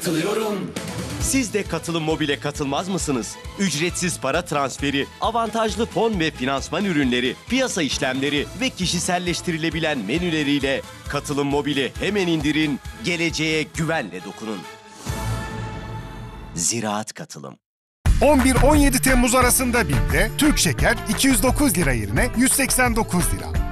katılıyorum. Siz de Katılım Mobil'e katılmaz mısınız? Ücretsiz para transferi, avantajlı fon ve finansman ürünleri, piyasa işlemleri ve kişiselleştirilebilen menüleriyle Katılım Mobil'i hemen indirin, geleceğe güvenle dokunun. Ziraat Katılım. 11-17 Temmuz arasında BİM'de Türk Şeker 209 lira yerine 189 lira.